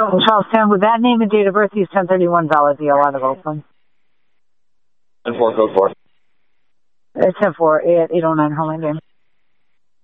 Charles Town, with that name and date of birth, use 1031 valid VO on the roll phone. 10-4, code 4. It's 10-4, 809 Homeland Game.